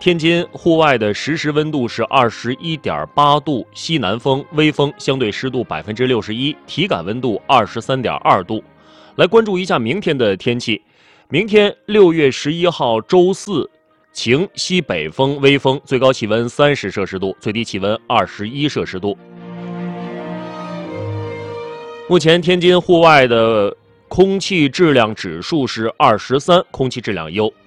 天津户外的实时温度是21.8度，西南风，微风，相对湿度61%，体感温度23.2度。来关注一下明天的天气。明天6月11号周四，晴，西北风，微风，最高气温30摄氏度，最低气温21摄氏度。目前天津户外的空气质量指数是23，空气质量优。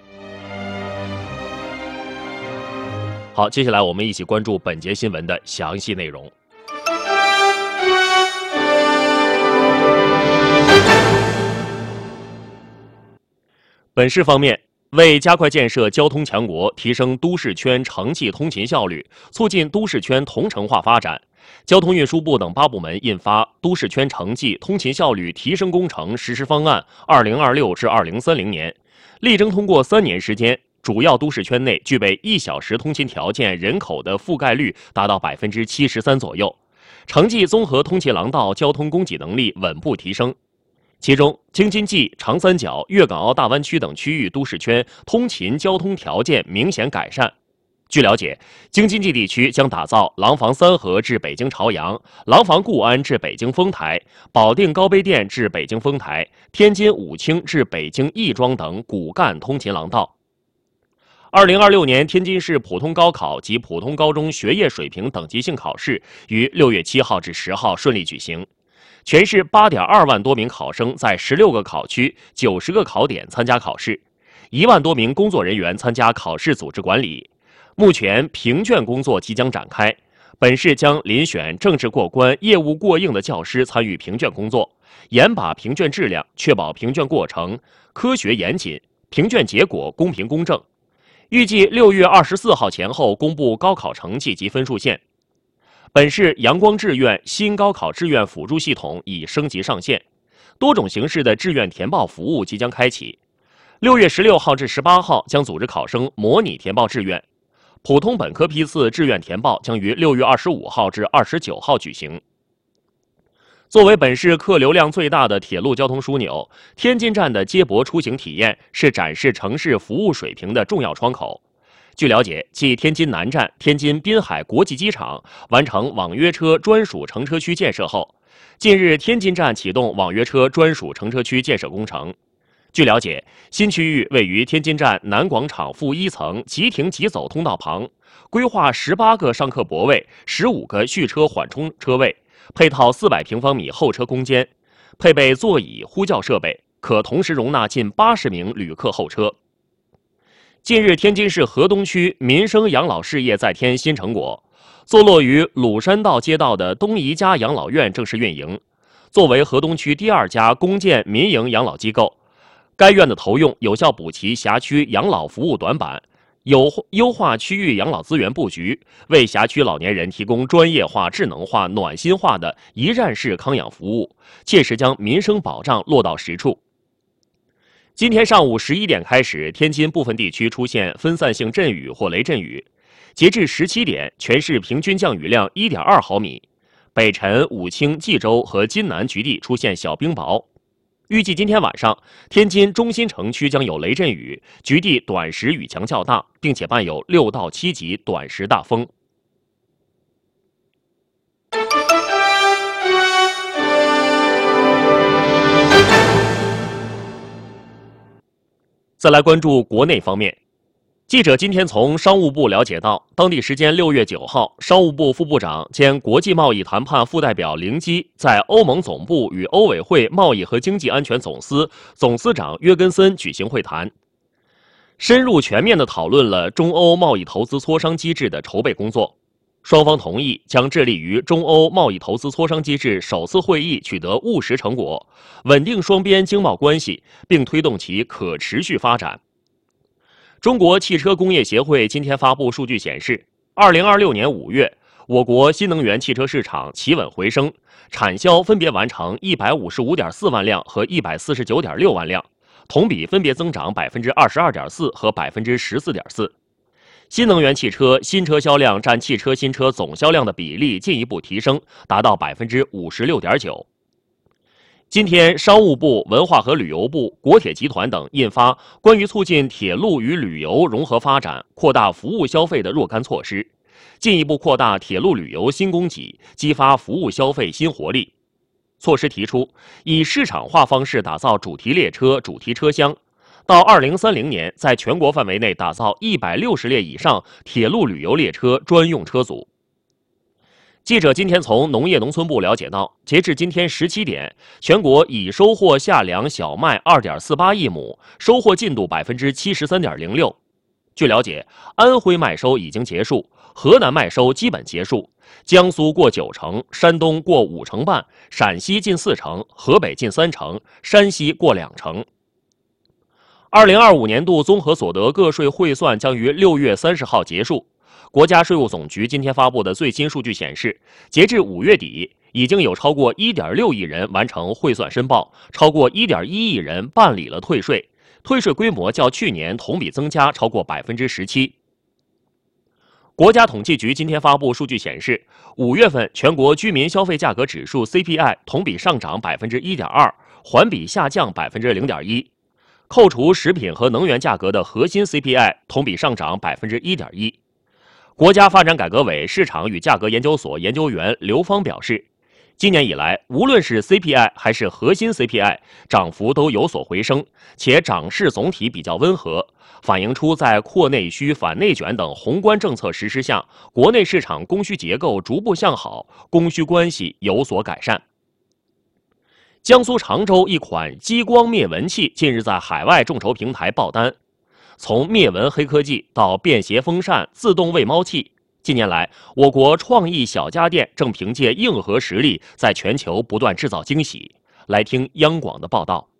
好，接下来我们一起关注本节新闻的详细内容。本市方面，为加快建设交通强国，提升都市圈城际通勤效率，促进都市圈同城化发展，交通运输部等8部门印发《都市圈城际通勤效率提升工程实施方案（2026至2030年）》，力争通过3年时间，主要都市圈内具备1小时通勤条件人口的覆盖率达到73%左右，城际综合通勤廊道交通供给能力稳步提升。其中，京津冀、长三角、粤港澳大湾区等区域都市圈通勤交通条件明显改善。据了解，京津冀地区将打造廊坊三河至北京朝阳、廊坊固安至北京丰台、保定高碑店至北京丰台、天津武清至北京亦庄等骨干通勤廊道。2026年天津市普通高考及普通高中学业水平等级性考试于6月7号至10号顺利举行。全市8.2万多名考生在16个考区、90个考点参加考试，1万多名工作人员参加考试组织管理。目前评卷工作即将展开，本市将遴选政治过关、业务过硬的教师参与评卷工作，严把评卷质量，确保评卷过程科学严谨，评卷结果公平公正。预计6月24号前后公布高考成绩及分数线。本市阳光志愿新高考志愿辅助系统已升级上线，多种形式的志愿填报服务即将开启。6月16号至18号将组织考生模拟填报志愿，普通本科批次志愿填报将于6月25号至29号举行。作为本市客流量最大的铁路交通枢纽，天津站的接驳出行体验是展示城市服务水平的重要窗口。据了解，继天津南站、天津滨海国际机场完成网约车专属乘车区建设后，近日天津站启动网约车专属乘车区建设工程。据了解，新区域位于天津站南广场负1层即停即走通道旁，规划18个上客泊位、15个蓄车缓冲车位，配套400平方米候车空间，配备座椅呼叫设备，可同时容纳近80名旅客候车。近日，天津市河东区民生养老事业再添新成果，坐落于鲁山道街道的东宜家养老院正式运营。作为河东区第2家公建民营养老机构，该院的投用有效补齐辖区养老服务短板，优化区域养老资源布局，为辖区老年人提供专业化、智能化、暖心化的一站式康养服务，切实将民生保障落到实处。今天上午11点开始，天津部分地区出现分散性阵雨或雷阵雨。截至17点，全市平均降雨量1.2毫米，北辰、武清、冀州和津南局地出现小冰雹。预计今天晚上，天津中心城区将有雷阵雨，局地短时雨强较大，并且伴有6到7级短时大风。再来关注国内方面，记者今天从商务部了解到，当地时间6月9号，商务部副部长兼国际贸易谈判副代表凌基在欧盟总部与欧委会贸易和经济安全总司总司长约根森举行会谈，深入全面地讨论了中欧贸易投资磋商机制的筹备工作。双方同意将致力于中欧贸易投资磋商机制首次会议取得务实成果，稳定双边经贸关系，并推动其可持续发展。中国汽车工业协会今天发布数据显示，2026年5月，我国新能源汽车市场企稳回升，产销分别完成155.4万辆和149.6万辆，同比分别增长22.4%和14.4%。新能源汽车新车销量占汽车新车总销量的比例进一步提升，达到56.9%。 今天，商务部、文化和旅游部、国铁集团等印发关于促进铁路与旅游融合发展、扩大服务消费的若干措施，进一步扩大铁路旅游新供给，激发服务消费新活力。措施提出，以市场化方式打造主题列车、主题车厢，到2030年，在全国范围内打造160列以上铁路旅游列车专用车组。记者今天从农业农村部了解到，截至今天17点，全国已收获夏粮小麦2.48亿亩，收获进度73.06%。据了解，安徽麦收已经结束，河南麦收基本结束，江苏过90%，山东过5成半，陕西近4成，河北近3成，山西过2成。2025年度综合所得个税汇算将于6月30号结束。国家税务总局今天发布的最新数据显示，截至5月底，已经有超过1.6亿人完成汇算申报，超过1.1亿人办理了退税，退税规模较去年同比增加超过17%。国家统计局今天发布数据显示，5月份全国居民消费价格指数 CPI 同比上涨1.2%，环比下降0.1%。扣除食品和能源价格的核心 CPI 同比上涨1.1%。国家发展改革委市场与价格研究所研究员刘芳表示，今年以来，无论是 CPI 还是核心 CPI， 涨幅都有所回升，且涨势总体比较温和，反映出在扩内需、反内卷等宏观政策实施下，国内市场供需结构逐步向好，供需关系有所改善。江苏常州一款激光灭蚊器近日在海外众筹平台爆单。从灭蚊黑科技到便携风扇、自动喂猫器，近年来，我国创意小家电正凭借硬核实力，在全球不断制造惊喜。来听央广的报道。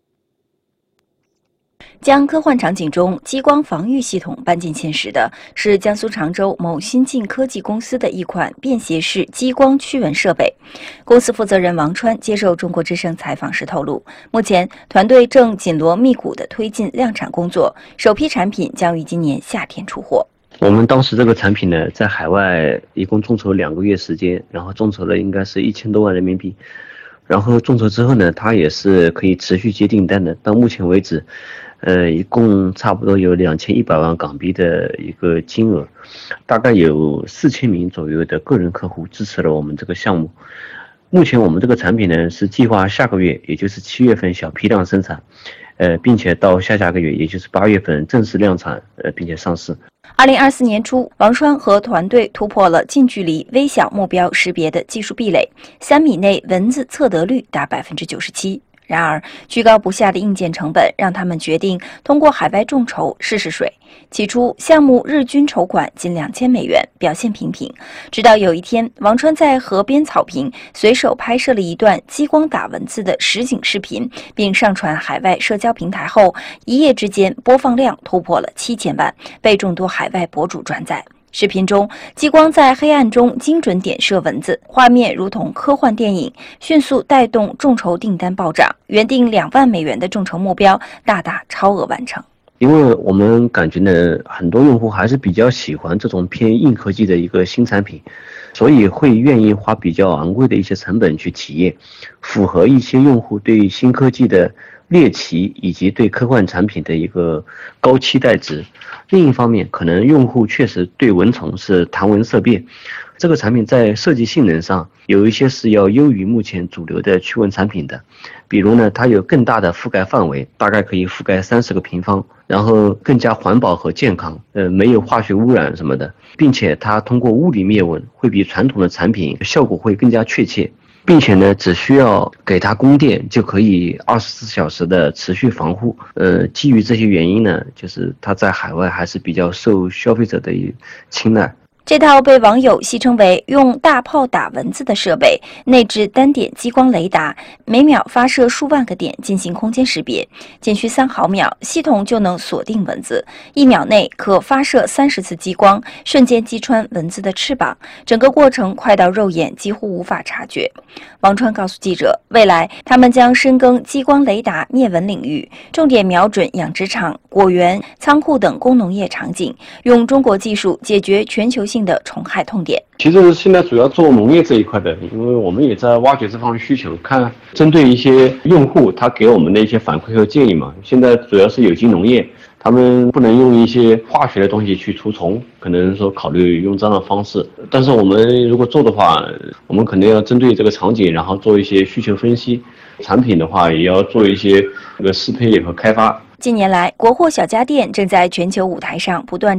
将科幻场景中激光防御系统搬进现实的是江苏常州某新晋科技公司的一款便携式激光驱蚊设备。公司负责人王川接受中国之声采访时透露，目前团队正紧锣密鼓地推进量产工作，首批产品将于今年夏天出货。 我们当时这个产品呢，在海外一共众筹2个月时间，然后众筹了应该是1000多万人民币。然后众筹之后呢，它也是可以持续接订单的。到目前为止，一共差不多有2100万港币的一个金额，大概有4000名左右的个人客户支持了我们这个项目。目前我们这个产品呢是计划下个月，也就是7月份小批量生产，并且到下个月，也就是8月份正式量产，并且上市。 2024年初，王川和团队突破了近距离微小目标识别的技术壁垒，3米内蚊子测得率达97%。然而，居高不下的硬件成本让他们决定通过海外众筹试试水。起初，项目日均筹款仅$2000，表现平平。直到有一天，王川在河边草坪随手拍摄了一段激光打蚊子的实景视频，并上传海外社交平台后，一夜之间播放量突破了7000万，被众多海外博主转载。视频中，激光在黑暗中精准点射蚊子，画面如同科幻电影，迅速带动众筹订单暴涨，原定$2万的众筹目标大大超额完成。 因为我们感觉呢，很多用户还是比较喜欢这种偏硬科技的一个新产品，所以会愿意花比较昂贵的一些成本去体验，符合一些用户对新科技的猎奇以及对科幻产品的一个高期待值。另一方面，可能用户确实对蚊虫是谈闻色变，这个产品在设计性能上有一些是要优于目前主流的驱蚊产品的，比如呢，它有更大的覆盖范围，大概可以覆盖30个平方，然后更加环保和健康，没有化学污染什么的，并且它通过物理灭蚊会比传统的产品效果会更加确切。并且呢，只需要给它供电就可以24小时的持续防护。基于这些原因呢，就是它在海外还是比较受消费者的青睐。 这套被网友戏称为用大炮打蚊子的设备，内置单点激光雷达，每秒发射数万个点进行空间识别，仅需3毫秒，系统就能锁定蚊子，1秒内可发射30次激光，瞬间击穿蚊子的翅膀，整个过程快到肉眼几乎无法察觉。王川告诉记者，未来他们将深耕激光雷达灭蚊领域，重点瞄准养殖场、果园、仓库等工农业场景，用中国技术解决全球性性的虫害痛点。 其实现在主要做农业这一块的，因为我们也在挖掘这方面需求，看针对一些用户他给我们的一些反馈和建议嘛。现在主要是有机农业，他们不能用一些化学的东西去除虫，可能说考虑用这样的方式。但是我们如果做的话，我们肯定要针对这个场景，然后做一些需求分析。产品的话，也要做一些这个适配和开发。 近年来，国货小家电正在全球舞台上不断